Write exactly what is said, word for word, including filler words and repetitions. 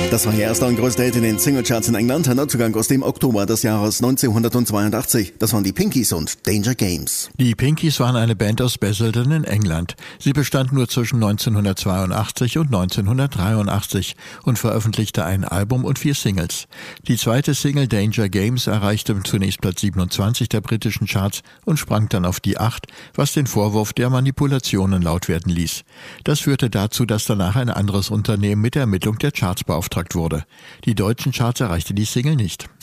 Das war ihr erster und größter Hit in den Singlecharts in England. Ein Neuzugang aus dem Oktober des Jahres neunzehnhundertzweiundachtzig. Das waren die Pinkies und Danger Games. Die Pinkies waren eine Band aus Basildon in England. Sie bestand nur zwischen neunzehnhundertzweiundachtzig und neunzehnhundertdreiundachtzig und veröffentlichte ein Album und vier Singles. Die zweite Single Danger Games erreichte zunächst Platz siebenundzwanzig der britischen Charts und sprang dann auf die acht, was den Vorwurf der Manipulationen laut werden ließ. Das führte dazu, dass danach ein anderes Unternehmen mit der Ermittlung der Charts beauftragt wurde. Die deutschen Charts erreichte die Single nicht.